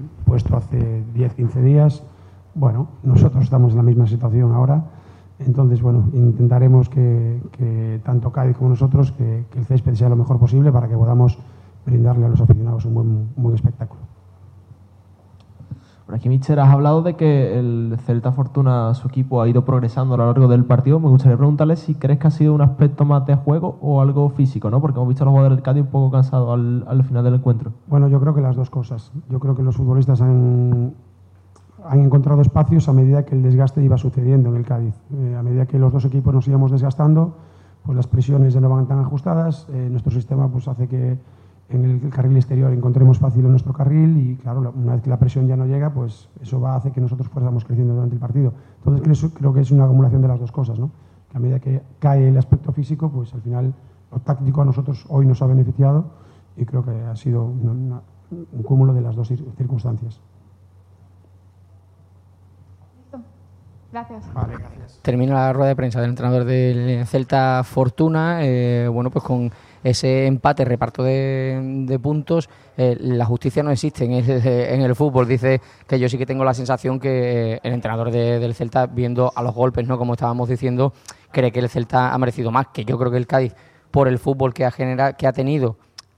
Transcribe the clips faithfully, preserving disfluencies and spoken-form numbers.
puesto hace diez quince días. Bueno, nosotros estamos en la misma situación ahora. Entonces, bueno, intentaremos que, que tanto Cádiz como nosotros, que, que el césped sea lo mejor posible para que podamos brindarle a los aficionados un buen, un buen espectáculo. Por aquí, Míster, has hablado de que el Celta Fortuna, su equipo, ha ido progresando a lo largo del partido. Me gustaría preguntarle si crees que ha sido un aspecto más de juego o algo físico, ¿no? Porque hemos visto a los jugadores del Cádiz un poco cansados al, al final del encuentro. Bueno, yo creo que las dos cosas. Yo creo que los futbolistas han... han encontrado espacios a medida que el desgaste iba sucediendo en el Cádiz. Eh, a medida que los dos equipos nos íbamos desgastando, pues las presiones ya no van tan ajustadas. Eh, nuestro sistema pues hace que en el carril exterior encontremos fácil en nuestro carril y, claro, una vez que la presión ya no llega, pues eso va a hacer que nosotros fuéramos creciendo durante el partido. Entonces creo, creo que es una acumulación de las dos cosas, ¿no? Que a medida que cae el aspecto físico, pues al final lo táctico a nosotros hoy nos ha beneficiado y creo que ha sido una, una, un cúmulo de las dos circunstancias. Gracias. Vale, gracias. Termina la rueda de prensa del entrenador del Celta Fortuna, eh, bueno, pues con ese empate, reparto de, de puntos. Eh, la justicia no existe en el, en el fútbol. Dice que yo sí que tengo la sensación que el entrenador de, del Celta, viendo a los golpes, no como estábamos diciendo, cree que el Celta ha merecido más, que yo creo que el Cádiz, por el fútbol que ha generado, que ha tenido,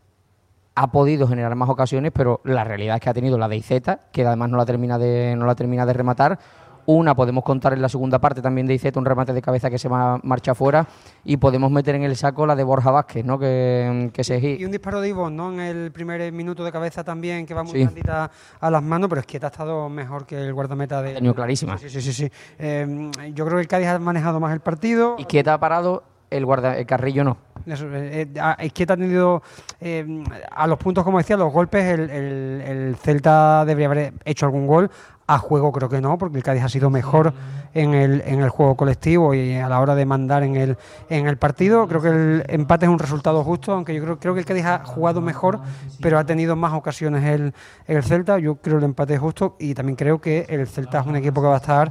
ha podido generar más ocasiones, pero la realidad es que ha tenido la de Iceta, que además no la termina de, no la termina de rematar. Una podemos contar en la segunda parte también de Iceta, un remate de cabeza que se va, marcha fuera, y podemos meter en el saco la de Borja Vázquez, ¿no? Que, que se... Y un disparo de Ivonne, ¿no? En el primer minuto de cabeza también, que va muy sí. blandita a las manos, pero es que ha estado mejor que el guardameta de... Ha tenido clarísima. Sí, sí, sí. sí. Eh, yo creo que el Cádiz ha manejado más el partido. Y Quieta ha parado, el, guarda, el Carrillo no. Eso, eh, eh, Quieta ha tenido eh, a los puntos, como decía, los golpes, el, el, el Celta debería haber hecho algún gol. A juego creo que no, porque el Cádiz ha sido mejor en el, en el juego colectivo y a la hora de mandar en el, en el partido. Creo que el empate es un resultado justo, aunque yo creo, creo que el Cádiz ha jugado mejor, pero ha tenido más ocasiones el, el Celta. Yo creo que el empate es justo y también creo que el Celta es un equipo que va a estar...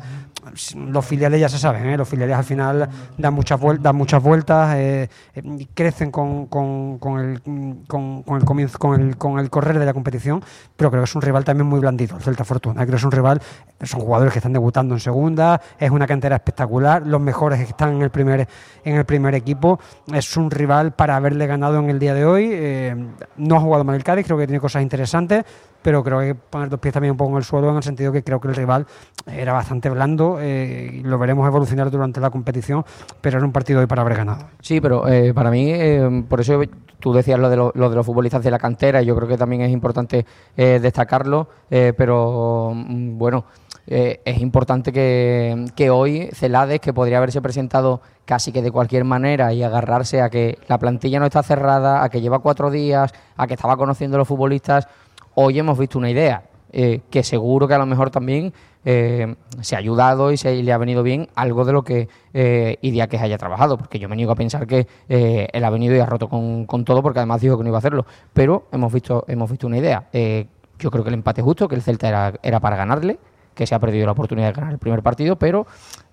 Los filiales ya se saben, ¿eh? Los filiales al final dan muchas vueltas, dan muchas vueltas eh, eh, crecen con, con, con, el, con, con, el comienzo, con, el, con el correr de la competición, pero creo que es un rival también muy blandito, el Celta Fortuna. Creo que es un rival, son jugadores que están debutando en segunda, es una cantera espectacular, los mejores que están en el primer, en el primer equipo. Es un rival para haberle ganado en el día de hoy. Eh, no ha jugado mal el Cádiz, creo que tiene cosas interesantes, pero creo que hay que poner dos pies también un poco en el suelo, en el sentido que creo que el rival era bastante blando, eh, lo veremos evolucionar durante la competición, pero era un partido hoy para haber ganado. Sí, pero eh, para mí, eh, por eso tú decías lo de, lo, lo de los futbolistas de la cantera, y yo creo que también es importante eh, destacarlo, eh, pero mm, bueno, eh, es importante que, que hoy Celades, que podría haberse presentado casi que de cualquier manera y agarrarse a que la plantilla no está cerrada, a que lleva cuatro días, a que estaba conociendo a los futbolistas. Hoy hemos visto una idea eh, que seguro que a lo mejor también eh, se ha ayudado y, se, y le ha venido bien algo de lo que eh, Idiáquez haya trabajado, porque yo me niego a pensar que eh, él ha venido y ha roto con, con todo, porque además dijo que no iba a hacerlo, pero hemos visto hemos visto una idea. Eh, yo creo que el empate es justo, que el Celta era, era para ganarle, que se ha perdido la oportunidad de ganar el primer partido, pero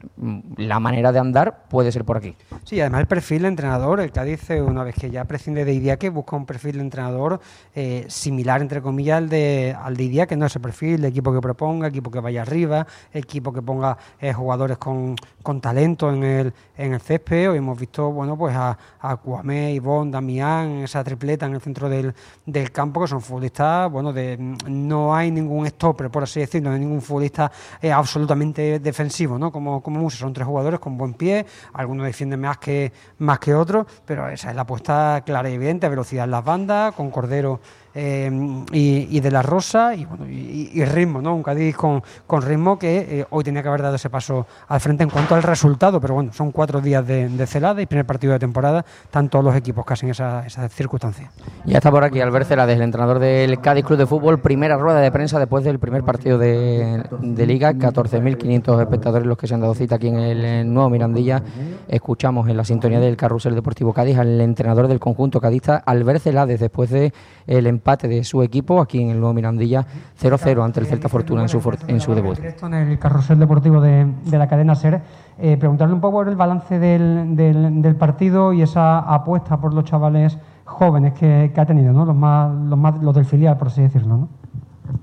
la manera de andar puede ser por aquí. Sí, además el perfil de entrenador, el Cádiz, una vez que ya prescinde de Idiáquez, busca un perfil de entrenador eh, similar, entre comillas, al de, al de Idiáquez, no ese perfil de equipo que proponga, equipo que vaya arriba, equipo que ponga eh, jugadores con, con talento en el, en el césped. Hoy hemos visto, bueno, pues a, a Cuamé, Ivonne, Damián, esa tripleta en el centro del, del campo, que son futbolistas, bueno, de no hay ningún stopper, por así decirlo, no hay ningún futbolista eh, absolutamente defensivo, ¿no? Como como Musa, son tres jugadores con buen pie, algunos defienden más que más que otros, pero esa es la apuesta clara y evidente, velocidad en las bandas, con Cordero eh, y, y de la Rosa y bueno y, y ritmo, ¿no? Un Cádiz con, con ritmo que eh, hoy tenía que haber dado ese paso al frente en cuanto al resultado, pero bueno, son cuatro días de, de Celades y primer partido de temporada, están todos los equipos casi en esa, esa circunstancia. Ya está por aquí Albert Celades, el entrenador del Cádiz Club de Fútbol, primera rueda de prensa después del primer partido de, de Liga, catorce mil quinientos espectadores los que se han dado cita aquí en el, en el nuevo Mirandilla. Escuchamos en la sintonía del Carrusel Deportivo Cádiz al entrenador del conjunto cadista, Albert Celades, después de el empate de su equipo aquí en el nuevo Mirandilla, cero cero ante el Celta Fortuna en su, for, en su debut. Directo en el Carrusel Deportivo de, de la cadena SER, eh, preguntarle un poco por el balance del, del, del partido y esa apuesta por los chavales jóvenes que, que ha tenido, ¿no? Los más, los más, los del filial, por así decirlo, ¿no?